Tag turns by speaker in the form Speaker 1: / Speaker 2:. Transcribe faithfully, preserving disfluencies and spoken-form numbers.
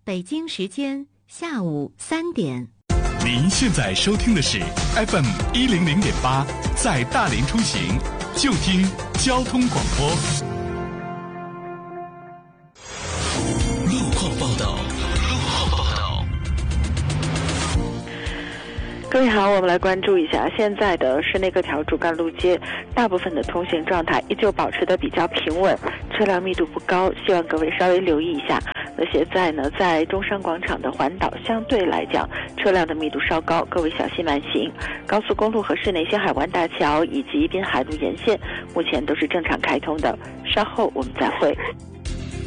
Speaker 1: 北京时间下午三点。
Speaker 2: 您现在收听的是 F M 一零零点八，在大连出行就听交通广播。
Speaker 3: 路况报道。路况报道。
Speaker 4: 各位好，我们来关注一下现在的市内各条主干路街，大部分的通行状态依旧保持的比较平稳，车辆密度不高，希望各位稍微留意一下。那现在呢，在中山广场的环岛相对来讲，车辆的密度稍高，各位小心慢行。高速公路和市内新海湾大桥以及滨海路沿线目前都是正常开通的。稍后我们再会。